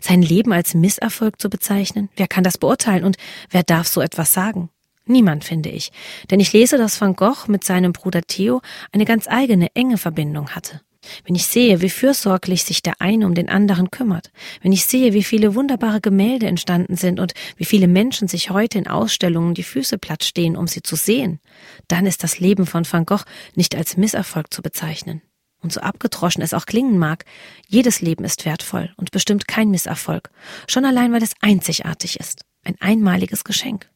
Sein Leben als Misserfolg zu bezeichnen? Wer kann das beurteilen und wer darf so etwas sagen? Niemand, finde ich. Denn ich lese, dass Van Gogh mit seinem Bruder Theo eine ganz eigene, enge Verbindung hatte. Wenn ich sehe, wie fürsorglich sich der eine um den anderen kümmert, wenn ich sehe, wie viele wunderbare Gemälde entstanden sind und wie viele Menschen sich heute in Ausstellungen die Füße platt stehen, um sie zu sehen, dann ist das Leben von Van Gogh nicht als Misserfolg zu bezeichnen. Und so abgedroschen es auch klingen mag, jedes Leben ist wertvoll und bestimmt kein Misserfolg, schon allein, weil es einzigartig ist, ein einmaliges Geschenk.